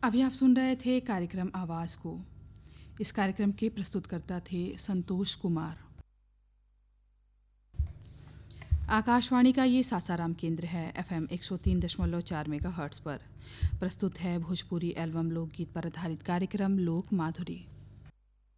अभी आप सुन रहे थे कार्यक्रम आवाज़ को। इस कार्यक्रम के प्रस्तुतकर्ता थे संतोष कुमार। आकाशवाणी का ये सासाराम केंद्र है। FM 103.4 मेगाहर्ट्ज़ पर प्रस्तुत है भोजपुरी एल्बम लोकगीत पर आधारित कार्यक्रम लोक माधुरी।